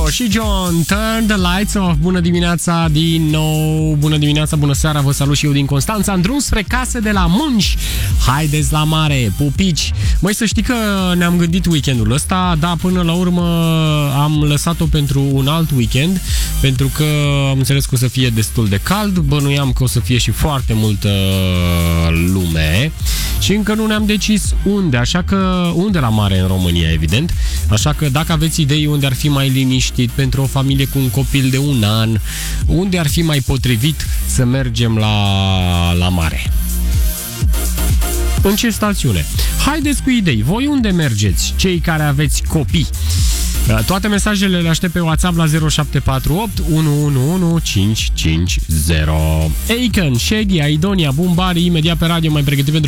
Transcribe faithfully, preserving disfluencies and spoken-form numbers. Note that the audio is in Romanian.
și John, Turn the Lights Off. Bună dimineața din nou. Bună dimineața, bună seara. Vă salut și eu din Constanța. În drum spre case de la Munci. Haideți la mare, pupici. Măi, să știi că ne-am gândit weekendul ăsta, dar până la urmă am lăsat-o pentru un alt weekend, pentru că am înțeles că o să fie destul de cald. Bănuiam că o să fie și foarte multă lume și încă nu ne-am decis unde, așa că unde la mare în România, evident. Așa că dacă aveți idei unde ar fi mai liniștit pentru o familie cu un copil de un an, unde ar fi mai potrivit să mergem la, la mare? În ce stațiune? Haideți cu idei. Voi unde mergeți? Cei care aveți copii. Toate mesajele le aștept pe WhatsApp la zero șapte patru opt unu unu unu cinci cinci zero. Aiken, Shaggy, Aidonia, Bumbari, imediat pe radio, mai pregătit pentru